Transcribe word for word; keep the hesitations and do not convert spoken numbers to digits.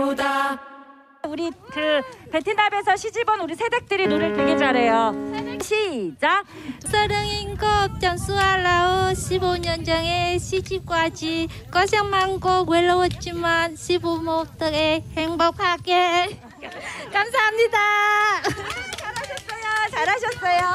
우리 그 베트남에서 시집온 우리 새댁들이 노래를 되게 잘해요. 시작. 서른일곱 전수하라오 십오 년 전에 시집까지 고생 많고 외로웠지만 시부모 덕에 행복하게 감사합니다. 잘하셨어요. 잘하셨어요.